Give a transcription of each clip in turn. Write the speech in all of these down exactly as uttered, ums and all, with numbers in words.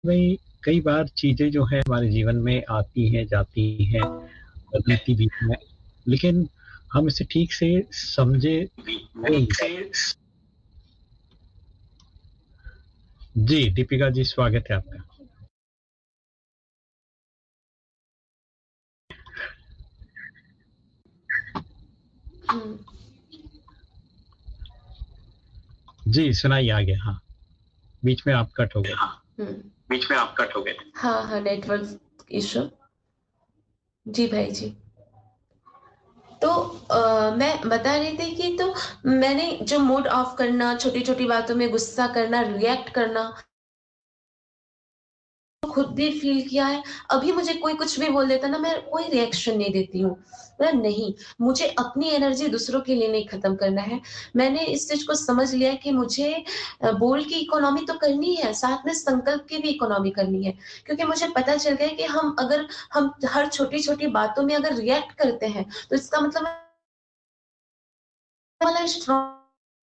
वही कई बार चीज़ें जो हैं हमारे जीवन में आती हैं, जाती हैं, बदलती भी हैं, लेकिन हम इसे ठीक से समझे हो नहीं पाते। जी, दीपिका जी स्वागत है आपका। हुँ। जी, सुनाइए आगे हाँ। बीच में आप कट हो गए थे। हुँ। बीच में आप कट हो गए थे। हाँ, हाँ, नेटवर्क इश्यू। जी भाई जी। तो अ, मैं बता रही थी कि तो मैंने जो मूड ऑफ करना, छोटी-छोटी बातों में गुस्सा करना, रिएक्ट करना खुद भी फ़ील किया है। अभी मुझे कोई कुछ भी बोल देता है ना, मैं कोई रिएक्शन नहीं देती हूँ। मैं नहीं, मुझे अपनी एनर्जी दूसरों के लिए नहीं खत्म करना है। मैंने इस चीज़ को समझ लिया है कि मुझे अ, बोल की इकोनॉमी तो करनी है, साथ में संकल्प की भी इकोनॉमी करनी है। क्योंकि मुझे पता चल गया है कि हम अगर हम हर छोटी-छोटी बातों में अगर रिएक्ट करते हैं, तो इसका मतलब वाला स्ट्रॉन्ग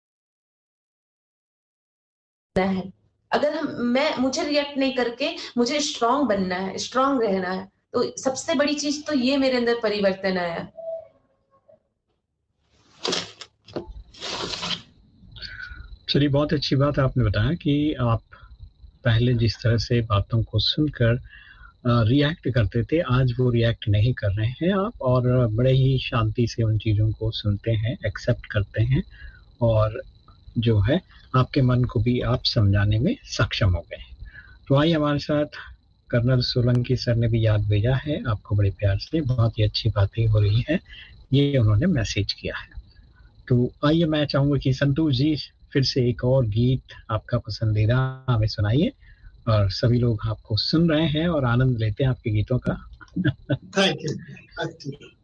है। अगर हम मैं मुझे रिएक्ट नहीं करके मुझे स्ट्रॉन्ग बनना है, स्ट्रॉन्ग रहना है। तो सबसे बड़ी चीज़ तो ये मेरे अंदर परिवर्तन आया। चलिए बहुत अच्छी बात आपने बताया कि आप पहले जिस तरह से बातों को सुनकर अ, रिएक्ट करते थे, आज वो रिएक्ट नहीं कर रहे हैं आप और बड़े ही शांति से उन चीज़ों को सुनते हैं, एक्सेप्ट करते हैं और जो है आपके मन को भी आप समझाने में सक्षम हो गए। तो आइए हमारे साथ कर्नल सोलंकी सर ने भी याद भेजा है आपको बड़े प्यार से, बहुत ही अच्छी बातें हो रही हैं, ये उन्होंने मैसेज किया है। तो आइए मैं चाहूँगा कि संतोष जी फिर से एक और गीत आपका पसंदीदा हमें सुनाइए और सभी लोग आपको सुन रहे हैं और आनंद लेते हैं आपके गीतों का। Thank you.